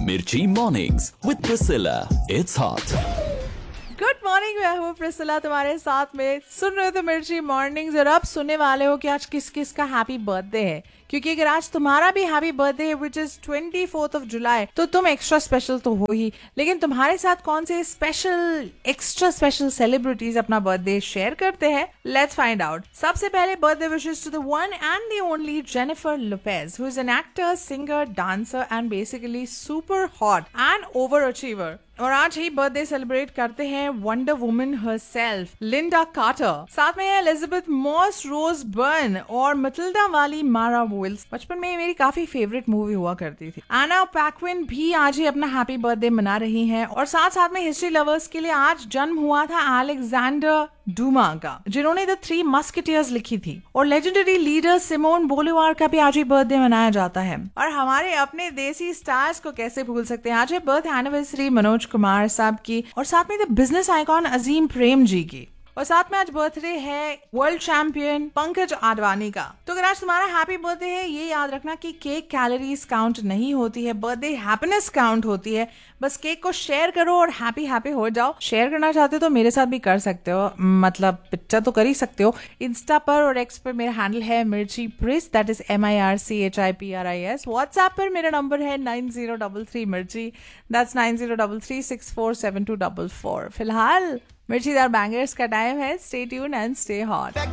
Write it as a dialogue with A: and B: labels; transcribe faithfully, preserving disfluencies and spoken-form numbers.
A: Mirchi Mornings with Priscilla. It's hot.
B: Good morning, मैं हूँ Priscilla तुम्हारे साथ में। सुन रहे हो तो मिर्ची मॉर्निंग्स, और अब सुनने वाले हो कि आज किस किस का हैप्पी बर्थडे है। क्योंकि अगर आज तुम्हारा भी हैप्पी बर्थडे है which is twenty fourth of July, तो तुम एक्स्ट्रा स्पेशल तो हो ही, लेकिन तुम्हारे साथ कौन से स्पेशल एक्स्ट्रा स्पेशल सेलिब्रिटीज अपना बर्थडे शेयर करते हैं, लेट्स फाइंड आउट। सबसे पहले birthday wishes to the one and the only Jennifer Lopez, who is an actor, singer, dancer and basically super hot and over achiever. और आज ही birthday celebrate करते हैं wonder woman herself, Linda quarter. साथ में है Elizabeth moss, रोज burn और Matilda वाली मारा वोल्स। बचपन में मेरी काफी फेवरेट मूवी हुआ करती थी। एना पैक्विन भी आज ही अपना हैप्पी बर्थडे मना रही हैं। और साथ साथ में हिस्ट्री लवर्स के लिए आज जन्म हुआ था अलेक्जेंडर डूमा का, जिन्होंने द थ्री मस्केटियर्स लिखी थी। और लेजेंडरी लीडर सिमोन बोलिवार का भी आज ही बर्थडे मनाया जाता है। और हमारे अपने देसी स्टार्स को कैसे भूल सकते हैं, आज है बर्थ एनिवर्सरी मनोज कुमार साहब की, और साथ में द बिजनेस आइकॉन अजीम प्रेम जी की। और साथ में आज बर्थडे है वर्ल्ड चैंपियन पंकज आडवाणी का। तो अगर आज तुम्हारा हैप्पी बर्थडे है, ये याद रखना कि केक कैलोरीज काउंट नहीं होती है, बर्थडे हैप्पीनेस काउंट होती है। बस केक को शेयर करो और हैप्पी हैप्पी हो जाओ। शेयर करना चाहते हो तो मेरे साथ भी कर सकते हो, मतलब पिक्चर तो कर ही सकते हो। इंस्टा पर और एक्स पर मेरा हैंडल है मिर्ची प्रिस, that is M I R C H I P R I S. WhatsApp पर मेरा नंबर है नाइन जीरो डबल थ्री मिर्ची, that's nine zero double three six four seven to double four. फिलहाल मिर्चीदार bangers का time है। Stay tune and stay hot.